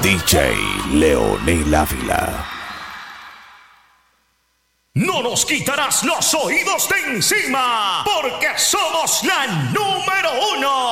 DJ Leonel Ávila. No nos quitarás los oídos de encima, porque somos la número 1.